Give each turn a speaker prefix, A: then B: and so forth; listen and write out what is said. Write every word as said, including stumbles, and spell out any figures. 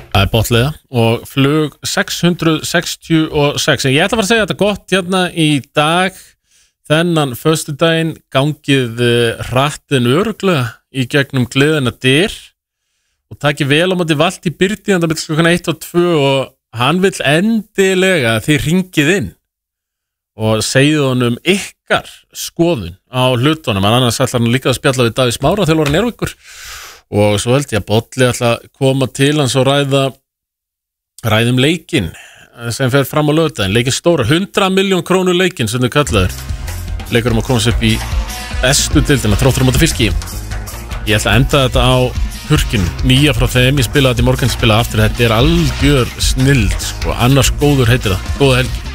A: Það er botlega og flug sex hundruð sextíu og sex. En ég ætla að fara að segja þetta gott hérna í dag, þennan föstudaginn, gangið hratt en örugglega í gegnum gleðina dyr og takið vel á móti Valtý Byrdi hann það klukkan eitt og tvö og hann vill endilega að þið hringið inn og segið honum ykkar skoðun á hlutunum, en annars ætlar hann líka að spjalla við Davíð Smára þjálfara Njarðvíkur. Og svo held ég að Bolli ætla að koma til hans og ræða ræðum leikinn sem fer fram á laugardaginn, leikinn stóra hundrað milljón krónu leikinn sem þau kallaður leikur um að koma sér upp í bestu deildina Þróttur á móti Fylki. Ég ætla að enda þetta á hurkinu, nýja frá þeim, ég spilaði þetta í morgun, spilaði aftur, þetta er algjör snild sko, annars góður heitir það, góða helgi.